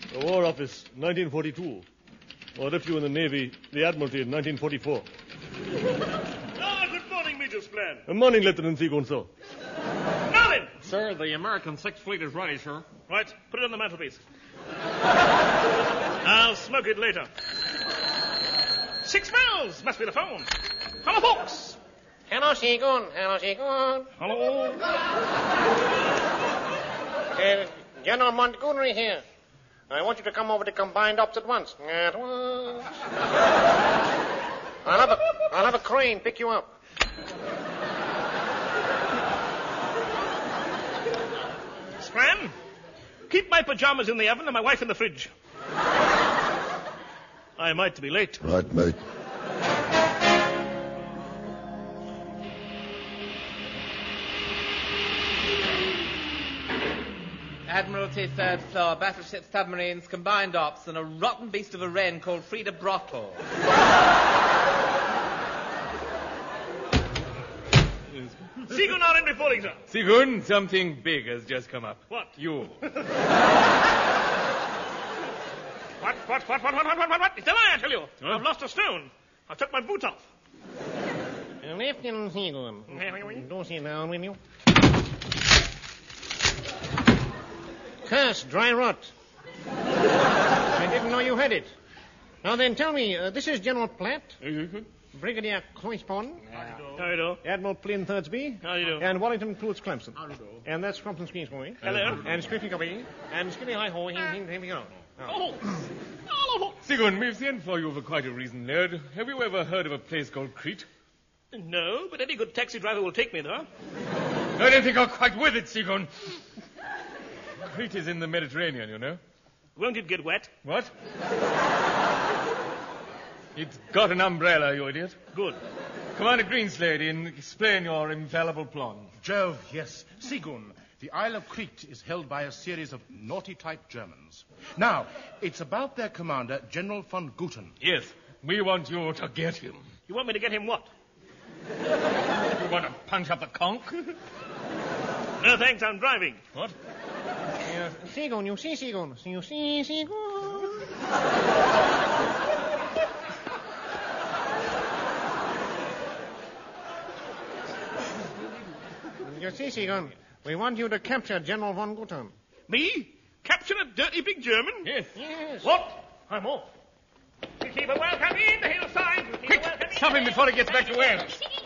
The War Office, 1942. Or if you were in the Navy, the Admiralty in 1944. Good morning, Major Splan. Good morning, Lieutenant Seagoon, sir. Now then. Sir, the American Sixth Fleet is ready, sir. Right, put it on the mantelpiece. I'll smoke it later. 6 miles must be the phone. Hello, folks. Hello, Seagoon. Hello, Seagoon. Hello. General Montgomery here. I want you to come over to Combined Ops at once. At once. I'll have a crane pick you up. Splan, keep my pajamas in the oven and my wife in the fridge. I might be late. Right, mate. Admiralty, 3rd floor, battleship, submarines, combined ops, and a rotten beast of a wren called Frida Brockel. Seagoon are in reporting, sir. Seagoon, something big has just come up. What? You. What? It's a lie, I tell you. Huh? I've lost a stone. I took my boot off. Lieutenant Seagoon, do sit down, will you? Curse, dry rot. I didn't know you had it. Now then, tell me, this is General Platt, Brigadier Cloyspon, How do you do? Admiral Flynn Thirdsby, How do you do? and Wellington Cloots Clemson. And that's Crumpton Squeezeboy. Hello. And Scriffy Cubby, and Skilly High Ho, here we go. Oh. Hello. Seagoon, we've sent for you for quite a reason, lad. Have you ever heard of a place called Crete? No, but any good taxi driver will take me there. I don't think I'm quite with it, Seagoon. Crete is in the Mediterranean, you know. Won't it get wet? What? It's got an umbrella, you idiot. Good. Commander Greenslade, and explain your infallible plan. Jove, yes. Seagoon, the Isle of Crete is held by a series of naughty-type Germans. Now, it's about their commander, General von Guten. Yes, we want you to get him. You want me to get him what? You want to punch up the conch? No, thanks, I'm driving. What? Seagoon, you see Seagoon. You see Seagoon. You see, Seagoon, we want you to capture General von Guten. Me? Capture a dirty big German? Yes. Yes. What? I'm off. Receive a welcome in the hillside. Quick, stop him before he gets back to where.